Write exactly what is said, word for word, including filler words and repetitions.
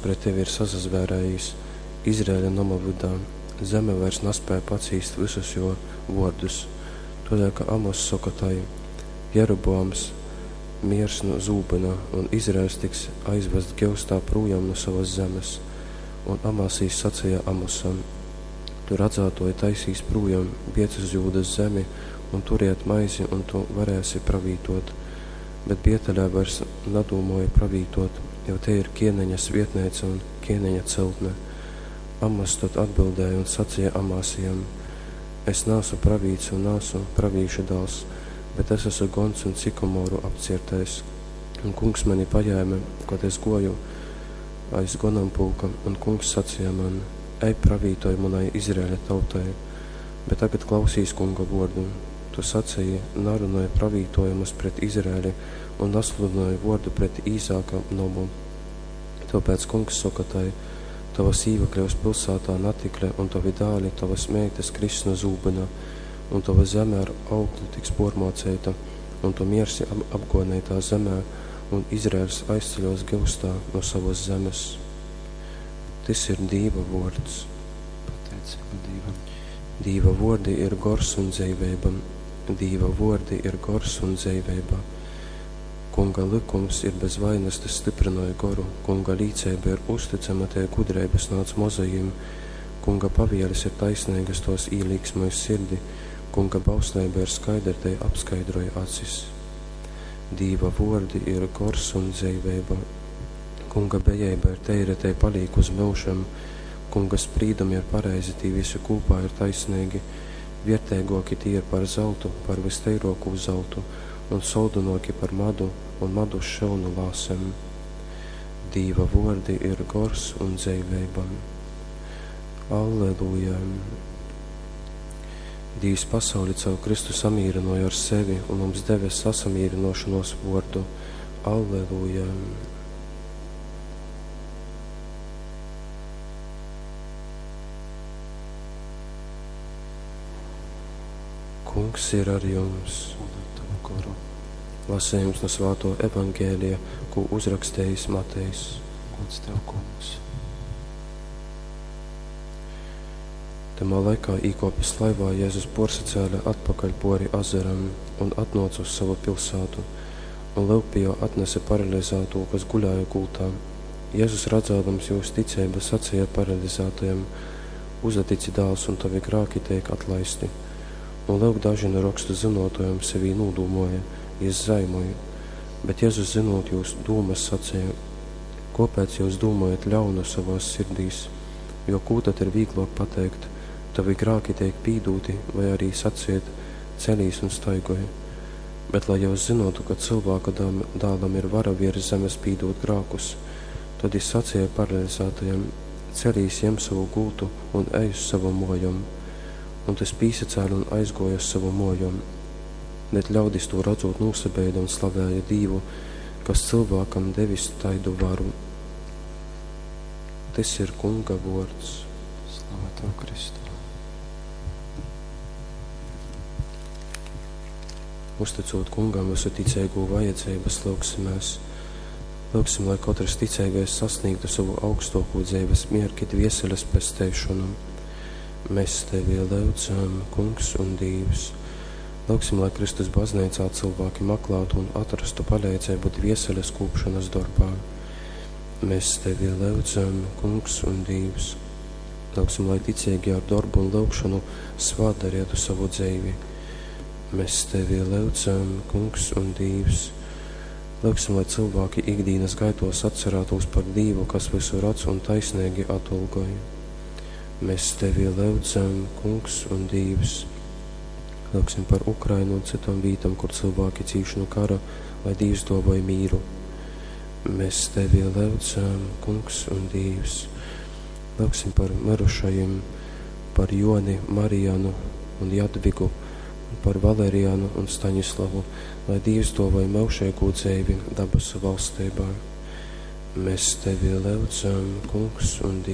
pret tevi ir sazazvērējis Izraēļa nama vidā. Zeme vairs nespēja pacīst visus jo vārdus. Todēļ, ka Amos saka tai, Jeroboams miers no zūbena, un Izraēls tiks aizvest Geustā projām no savas zemes. Un Amasīs sacīja Amosam, tu redzētoji taisīs projām, biec uz Jūdas zemi, un turiet maizi, un tu varēsi pravītot. Bet Bietelē vairs nadūmoja pravītot, jo te ir Kieneņas vietnēca un Kieneņa celtne. Amas tad atbildēja un sacīja Amasijam, es nāsu pravīts un nāsu pravīša dāls, bet es esmu gons un cikomoru apciertais. Un kungs mani paņēma, kad es goju aiz gonampulka, un kungs sacīja man, ej pravītoji manai Izraēļa tautai, bet tagad klausīs kunga vārdu. Tu sacīji, narunāja pravītojumus pret Izraēli un nasludināja vārdu pret Īzāka nomu. Tāpēc kungs saka tai, tava sīva kļaus pilsētā natikle, un tavi dāļi, tavas meitas kris no zūbena, un tava zeme ar augli tiks pormocēta, un tu miersi ap apgonētā zemē, un Izraēls aizceļos Geustā no savas zemes. Tas ir Dīva vārds. Pateicība Dīvam. Dīva vārdi ir gors un dzīvība. Dīva vārdi ir gors un dzīvība. Kunga likums ir bez vainas, tas stiprināja goru. Kunga līdzība ir uzticama, tie gudrības nāc mozajiem. Kunga pavielis ir taisnīgas, tos īlīgsmoja sirdi. Kunga bauslība ir skaidra, tie apskaidroja acis. Dīva vārdi ir gors un dzīvība. Kunga bejība ir teire, tie palīk uz mūžam. Kunga sprīdumi ir pareizi, tī visi kūpā ir taisnīgi. Vietēgoki tie ir par zeltu, par visteiroku zeltu, un soldunoki par madu, un madu šelnu lāsem. Dīva vārdi ir gors un dzīvība. Alleluja! Dīvs pasauli caur Kristu samīrinoja ar sevi, un mums deve sasamīrinošanos vārdu. Alleluja! Kungs ir ar jums. Lasējums no Svēto evangēlija, ko uzrakstējis Matejs. Gods tev, kungs. Tamā laikā īkopis laivā Jēzus porsacēla atpakaļ pori azeram un atnāca uz savu pilsētu, un Leupijā atnesa paralizēto, kas guļāja gultā. Jēzus redzādams jūs ticība sacīja paralizētajam, uzatici dāls un tavi grāki tiek atlaisti. Un Leuk daži no rakstu zinotojiem sevī nūdūmoja, es zaimoju, bet Jēzus zinot jūs domas sacīja, kāpēc jūs domājat ļaunu savās sirdīs, jo ko tad ir vīglāk pateikt, tavi grāki tiek pīdūti, vai arī saciet celīs un staigoja. Bet, lai jūs zinotu, ka cilvēka dālam ir vara virs zemes pīdūt grākus, tad es sacīju paralizētajam, celīs jem savu gultu un ej uz savu mojam. Un tas pīsacēla un aizgoja uz savu mojam. Bet ļaudis to redzot nūsabeida un slavēja Dīvu, kas cilvēkam devis taidu varu. Tas ir kunga vārds. Slava tev, Kristu. Uzticot kungam visu ticēgo vajadzības, lūksimies. Lūksim, lai katrs ticēgais sasniegtu savu augstāko dzīves mierki dvieseles pestēšanu. Mēs tevi lūdzam, kungs un Dīvs. Lūksim, lai Kristus baznīcā cilvēki meklētu un atrastu palīdzību dvieseles kūpšanas darbā. Mēs tevi lūdzam, kungs un Dīvs. Lūksim, lai ticīgi ar darbu un lūkšanu svādarietu savu dzīvi. Mēs tevi lūdzam, kungs un Dīvs. Lūksim, lai cilvēki ikdienas gaitos atcerētos par Dievu, kas visu redz un taisnīgi atulgoja. Mēs tevi lūdzam, kungs un Dīvs. Lūksim par Ukrainu un citām vītām, kur cilvēki cīš no kara, lai Dievs dāvāj mīru. Mēs tevi lūdzam, kungs un Dievs. Lūksim par mirušajiem, par Joni, Marijanu un Jadvigu, par Valeriānu un Staņislavu, lai Dievs dāvāj mūžīgo dzīvi dabasu valstībā. Mēs tevi lūdzam, kungs un Dievs.